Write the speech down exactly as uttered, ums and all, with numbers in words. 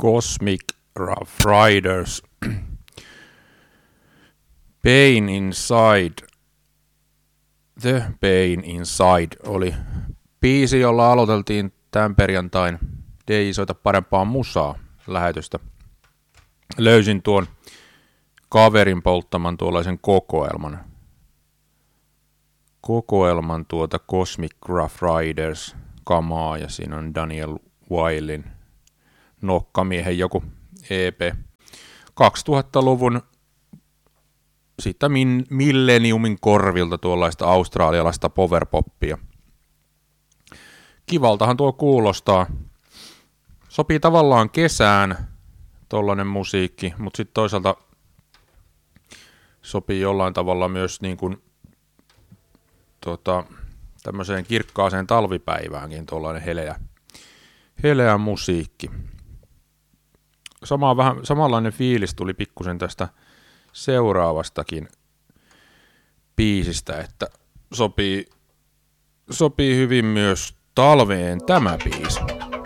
Cosmic Rough Riders, Pain Inside, The Pain Inside oli biisi, jolla aloiteltiin tämän perjantain D J Soita parempaa musaa lähetystä. Löysin tuon kaverin polttaman tuollaisen kokoelman. Kokoelman tuota Cosmic Rough Riders kamaa ja siinä on Daniel Wilen Nokkamiehen joku E P. kaksituhattaluvun siitä min, Millenniumin korvilta tuollaista australialaista powerpoppia. Kivaltahan tuo kuulostaa. Sopii tavallaan kesään tollainen musiikki, mutta sitten toisaalta sopii jollain tavalla myös niin kuin tota, tämmöiseen kirkkaaseen talvipäiväänkin tuollainen heleä, heleä musiikki. Sama, vähän, samanlainen fiilis tuli pikkusen tästä seuraavastakin biisistä, että sopii, sopii hyvin myös talveen tämä biisi.